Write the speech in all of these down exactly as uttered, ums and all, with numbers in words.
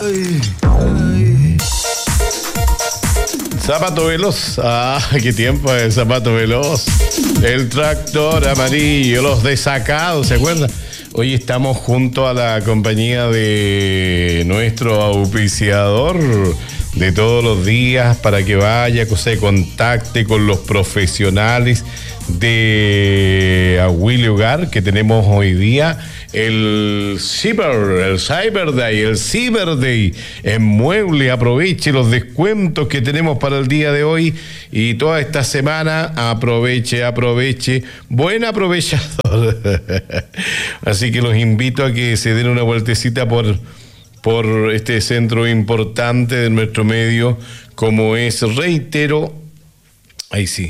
Ay, ay. Zapato veloz. Ah, qué tiempo es zapato veloz. El tractor amarillo, los desacados, ¿se acuerdan? Hoy estamos junto a la compañía de nuestro auspiciador de todos los días para que vaya, que se contacte con los profesionales de Agüile Hogar, que tenemos hoy día el Cyber, el Cyber Day, el Cyber Day en Mueble. Aproveche los descuentos que tenemos para el día de hoy y toda esta semana. Aproveche, aproveche, buen aprovechador. Así que los invito a que se den una vueltecita por por este centro importante de nuestro medio, como es, reitero, ahí sí,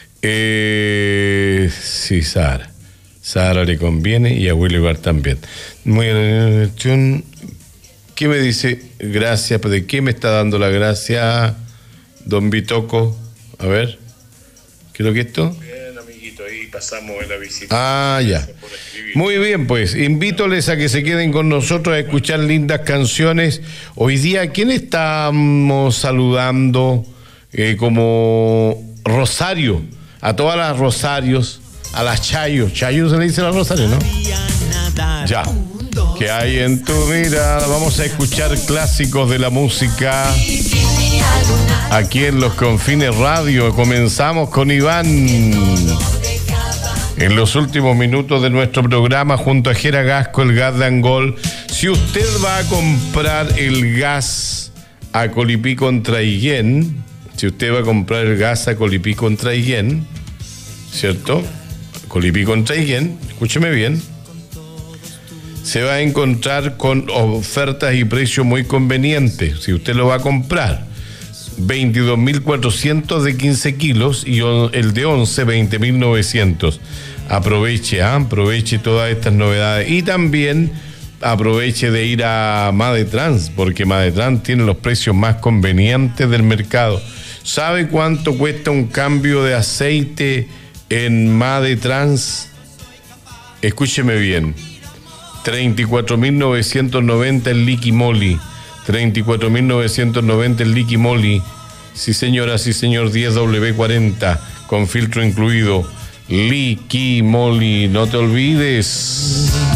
eh, sí, Sara, Sara le conviene y a Willy Bar también. Muy bien, ¿qué me dice? Gracias, ¿de qué me está dando la gracia, don Bitoco? A ver, ¿qué es lo que es esto? Bien, amiguito, ahí pasamos en la visita. Ah, ya. Muy bien, pues, invítoles a que se queden con nosotros a escuchar lindas canciones. Hoy día, ¿quién estamos saludando eh, como Rosario? A todas las Rosarios, a las Chayos. Chayos se le dice a las Rosarios, ¿no? Ya. ¿Qué hay en tu mirada? Vamos a escuchar clásicos de la música aquí en Los Confines Radio. Comenzamos con Iván. En los últimos minutos de nuestro programa, junto a Jera Gasco, el gas de Angol. Si usted va a comprar el gas a Colipí contra Higuén, si usted va a comprar el gas a Colipí contra Higuén, ¿cierto? Colipí contra Higuén, escúcheme bien, se va a encontrar con ofertas y precios muy convenientes. Si usted lo va a comprar, veintidós mil cuatrocientos de quince kilos y el de once, veinte mil novecientos. Aproveche, ¿eh? aproveche todas estas novedades y también aproveche de ir a Madetrans, porque Madetrans tiene los precios más convenientes del mercado. ¿Sabe cuánto cuesta un cambio de aceite en Madetrans? Escúcheme bien, treinta y cuatro mil novecientos noventa el Liqui Moly. treinta y cuatro mil novecientos noventa el Liqui Moly. Sí señora, sí señor, diez W cuarenta con filtro incluido. Liqui Moly, no te olvides.